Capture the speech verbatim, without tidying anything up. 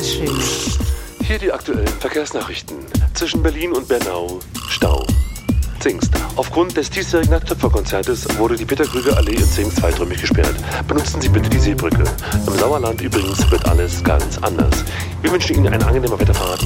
was Schönes. Hier die aktuellen Verkehrsnachrichten. Zwischen Berlin und Bernau Stau. Zingst. Aufgrund des diesjährigen Nackttöpferkonzertes wurde die Peter-Krüger-Allee in Zingst weiträumig gesperrt. Benutzen Sie bitte die Seebrücke. Im Sauerland übrigens wird alles ganz anders. Wir wünschen Ihnen eine angenehme Weiterfahrt.